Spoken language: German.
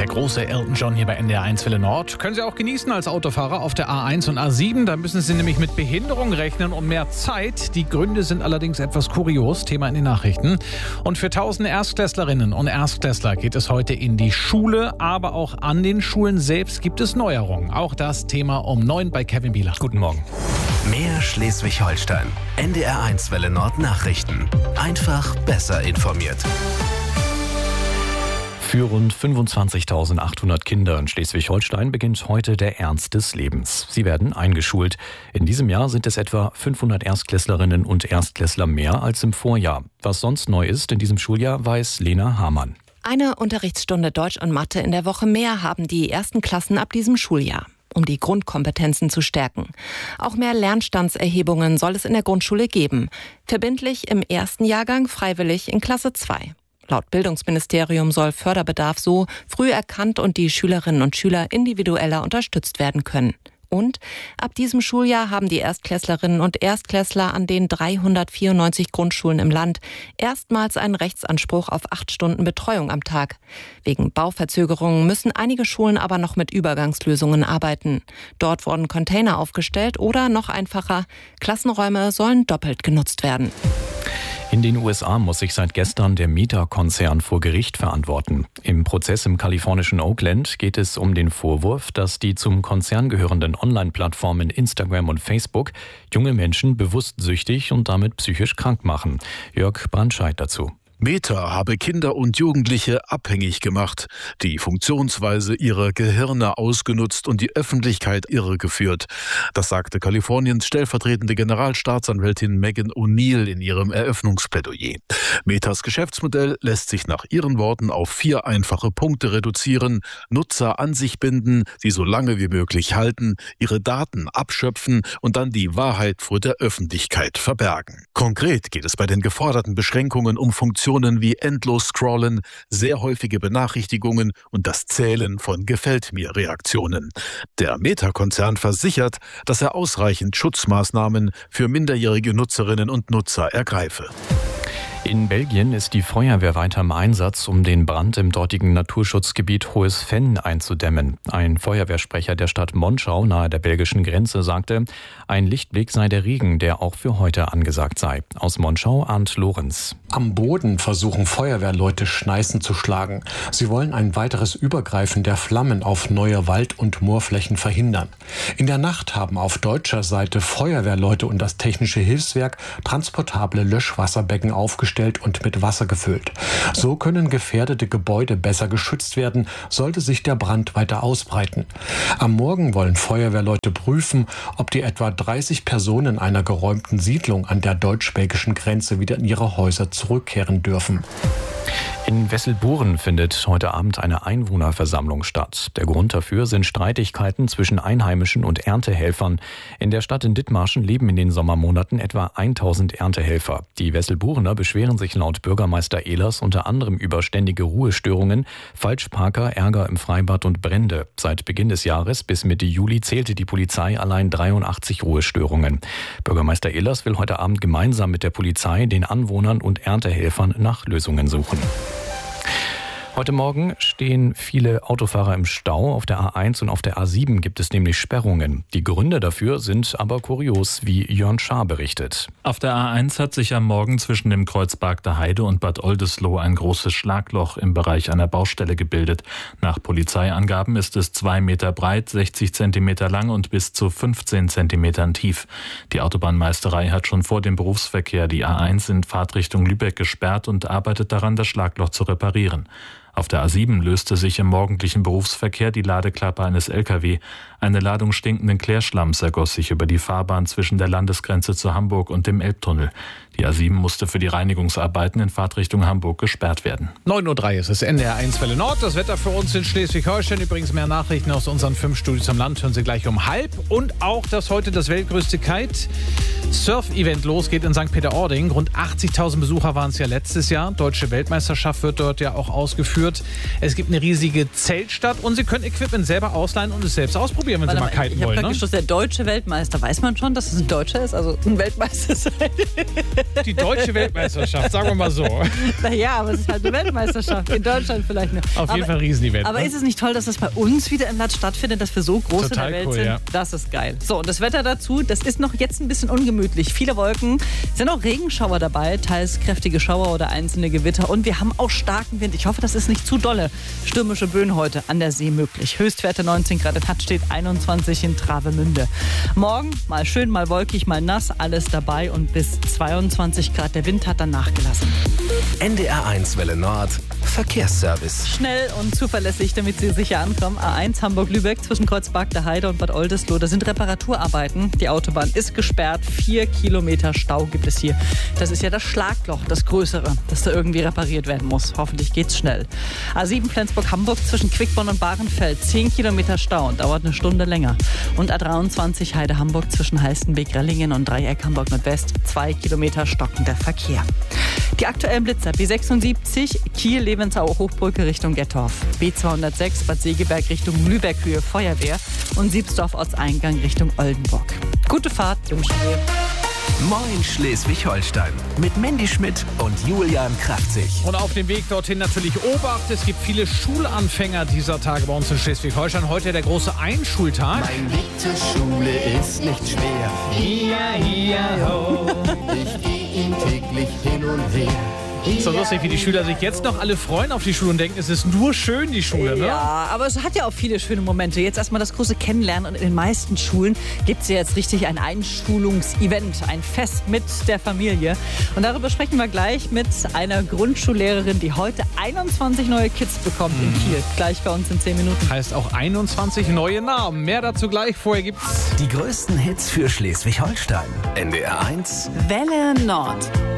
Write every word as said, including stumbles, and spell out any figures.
große Elton John hier bei N D R eins Welle Nord. Können Sie auch genießen als Autofahrer auf der A eins und A sieben. Da müssen Sie nämlich mit Behinderung rechnen und mehr Zeit. Die Gründe sind allerdings etwas kurios. Thema in den Nachrichten. Und für tausende Erstklässlerinnen und Erstklässler geht es heute in die Schule. Aber auch an den Schulen selbst gibt es Neuerungen. Auch das Thema um neun bei Kevin Bieler. Guten Morgen. Mehr Schleswig-Holstein. N D R eins Welle Nord Nachrichten. Einfach besser informiert. Für rund fünfundzwanzigtausendachthundert Kinder in Schleswig-Holstein beginnt heute der Ernst des Lebens. Sie werden eingeschult. In diesem Jahr sind es etwa fünfhundert Erstklässlerinnen und Erstklässler mehr als im Vorjahr. Was sonst neu ist in diesem Schuljahr, weiß Lena Hamann. Eine Unterrichtsstunde Deutsch und Mathe in der Woche mehr haben die ersten Klassen ab diesem Schuljahr, um die Grundkompetenzen zu stärken. Auch mehr Lernstandserhebungen soll es in der Grundschule geben. Verbindlich im ersten Jahrgang, freiwillig in Klasse zwei. Laut Bildungsministerium soll Förderbedarf so früh erkannt und die Schülerinnen und Schüler individueller unterstützt werden können. Und ab diesem Schuljahr haben die Erstklässlerinnen und Erstklässler an den dreihundertvierundneunzig Grundschulen im Land erstmals einen Rechtsanspruch auf acht Stunden Betreuung am Tag. Wegen Bauverzögerungen müssen einige Schulen aber noch mit Übergangslösungen arbeiten. Dort wurden Container aufgestellt oder noch einfacher, Klassenräume sollen doppelt genutzt werden. In den U S A muss sich seit gestern der Meta-Konzern vor Gericht verantworten. Im Prozess im kalifornischen Oakland geht es um den Vorwurf, dass die zum Konzern gehörenden Online-Plattformen Instagram und Facebook junge Menschen bewusst süchtig und damit psychisch krank machen. Jörg Brandscheid dazu. Meta habe Kinder und Jugendliche abhängig gemacht, die Funktionsweise ihrer Gehirne ausgenutzt und die Öffentlichkeit irregeführt. Das sagte Kaliforniens stellvertretende Generalstaatsanwältin Megan O'Neill in ihrem Eröffnungsplädoyer. Metas Geschäftsmodell lässt sich nach ihren Worten auf vier einfache Punkte reduzieren: Nutzer an sich binden, sie so lange wie möglich halten, ihre Daten abschöpfen und dann die Wahrheit vor der Öffentlichkeit verbergen. Konkret geht es bei den geforderten Beschränkungen um Funktionen wie endlos Scrollen, sehr häufige Benachrichtigungen und das Zählen von Gefällt-mir-Reaktionen. Der Meta-Konzern versichert, dass er ausreichend Schutzmaßnahmen für minderjährige Nutzerinnen und Nutzer ergreife. In Belgien ist die Feuerwehr weiter im Einsatz, um den Brand im dortigen Naturschutzgebiet Hohes Venn einzudämmen. Ein Feuerwehrsprecher der Stadt Monschau nahe der belgischen Grenze sagte, ein Lichtblick sei der Regen, der auch für heute angesagt sei. Aus Monschau Arndt Lorenz. Am Boden versuchen Feuerwehrleute Schneisen zu schlagen. Sie wollen ein weiteres Übergreifen der Flammen auf neue Wald- und Moorflächen verhindern. In der Nacht haben auf deutscher Seite Feuerwehrleute und das Technische Hilfswerk transportable Löschwasserbecken aufgestellt und mit Wasser gefüllt. So können gefährdete Gebäude besser geschützt werden, sollte sich der Brand weiter ausbreiten. Am Morgen wollen Feuerwehrleute prüfen, ob die etwa dreißig Personen einer geräumten Siedlung an der deutsch-belgischen Grenze wieder in ihre Häuser zurückkehren dürfen. In Wesselburen findet heute Abend eine Einwohnerversammlung statt. Der Grund dafür sind Streitigkeiten zwischen Einheimischen und Erntehelfern. In der Stadt in Dithmarschen leben in den Sommermonaten etwa tausend Erntehelfer. Die Wesselburener beschweren sich laut Bürgermeister Ehlers unter anderem über ständige Ruhestörungen, Falschparker, Ärger im Freibad und Brände. Seit Beginn des Jahres bis Mitte Juli zählte die Polizei allein dreiundachtzig Ruhestörungen. Bürgermeister Ehlers will heute Abend gemeinsam mit der Polizei, den Anwohnern und Erntehelfern nach Lösungen suchen. Heute Morgen stehen viele Autofahrer im Stau. Auf der A eins und auf der A sieben gibt es nämlich Sperrungen. Die Gründe dafür sind aber kurios, wie Jörn Schaar berichtet. Auf der A eins hat sich am Morgen zwischen dem Kreuz Bargter Heide und Bad Oldesloe ein großes Schlagloch im Bereich einer Baustelle gebildet. Nach Polizeiangaben ist es zwei Meter breit, sechzig Zentimeter lang und bis zu fünfzehn Zentimetern tief. Die Autobahnmeisterei hat schon vor dem Berufsverkehr die A eins in Fahrtrichtung Lübeck gesperrt und arbeitet daran, das Schlagloch zu reparieren. Auf der A sieben löste sich im morgendlichen Berufsverkehr die Ladeklappe eines L K W. Eine Ladung stinkenden Klärschlamms ergoss sich über die Fahrbahn zwischen der Landesgrenze zu Hamburg und dem Elbtunnel. Die A sieben musste für die Reinigungsarbeiten in Fahrtrichtung Hamburg gesperrt werden. neun Uhr drei ist es, N D R eins Welle Nord. Das Wetter für uns in Schleswig-Holstein. Übrigens mehr Nachrichten aus unseren fünf Studios am Land hören Sie gleich um halb. Und auch, dass heute das weltgrößte Kite-Surf-Event losgeht in Sankt Peter-Ording. Rund achtzigtausend Besucher waren es ja letztes Jahr. Deutsche Weltmeisterschaft wird dort ja auch ausgeführt. Es gibt eine riesige Zeltstadt und Sie können Equipment selber ausleihen und es selbst ausprobieren, wenn Warte Sie mal mal, kiten ich wollen. Ich habe ne? der deutsche Weltmeister. Weiß man schon, dass es ein Deutscher ist? Also ein Weltmeister sein? Die deutsche Weltmeisterschaft, sagen wir mal so. Naja, aber es ist halt eine Weltmeisterschaft. In Deutschland vielleicht nicht. Auf jeden aber, Fall ein Riesenevent. Aber ne? ist es nicht toll, dass das bei uns wieder im Land stattfindet, dass wir so groß Total in der Welt cool, sind? ja. Das ist geil. So, und das Wetter dazu, das ist noch jetzt ein bisschen ungemütlich. Viele Wolken, sind auch Regenschauer dabei, teils kräftige Schauer oder einzelne Gewitter. Und wir haben auch starken Wind. Ich hoffe, das ist nicht zu dolle. Stürmische Böen heute an der See möglich. Höchstwerte neunzehn Grad in Hattstedt, einundzwanzig in Travemünde. Morgen mal schön, mal wolkig, mal nass, alles dabei und bis zweiundzwanzig Grad. Der Wind hat dann nachgelassen. N D R eins Welle Nord, Verkehrsservice. Schnell und zuverlässig, damit Sie sicher ankommen. A eins Hamburg-Lübeck zwischen Kreuzberg der Heide und Bad Oldesloe. Da sind Reparaturarbeiten. Die Autobahn ist gesperrt. Vier Kilometer Stau gibt es hier. Das ist ja das Schlagloch, das größere, das da irgendwie repariert werden muss. Hoffentlich geht's schnell. A sieben Flensburg-Hamburg zwischen Quickborn und Bahrenfeld. Zehn Kilometer Stau und dauert eine Stunde länger. Und A dreiundzwanzig Heide-Hamburg zwischen Heißenbeck-Rellingen und Dreieck Hamburg-Nordwest. Zwei Kilometer stockender Verkehr. Die aktuellen Blitzer: B sechsundsiebzig Kiel-Levensau-Hochbrücke Richtung Gettorf, B zweihundertsechs Bad Segeberg Richtung Lübeck-Höhe Feuerwehr und Siebsdorf-Ortseingang Richtung Oldenburg. Gute Fahrt, Jungschnee. Moin Schleswig-Holstein mit Mandy Schmidt und Julian Kraftzig. Und auf dem Weg dorthin natürlich Obacht. Es gibt viele Schulanfänger dieser Tage bei uns in Schleswig-Holstein. Heute der große Einschultag. Mein Weg zur Schule ist nicht schwer. Hier, hier, ho. Ich gehe ihn täglich hin und her. So lustig, wie die Schüler sich jetzt noch alle freuen auf die Schule und denken, es ist nur schön, die Schule, ne? Ja, aber es hat ja auch viele schöne Momente. Jetzt erstmal das große Kennenlernen und in den meisten Schulen gibt es ja jetzt richtig ein Einschulungsevent, ein Fest mit der Familie. Und darüber sprechen wir gleich mit einer Grundschullehrerin, die heute einundzwanzig neue Kids bekommt in Kiel. Gleich bei uns in zehn Minuten. Heißt auch einundzwanzig neue Namen. Mehr dazu gleich. Vorher gibt's Die größten Hits für Schleswig-Holstein. N D R eins Welle Nord.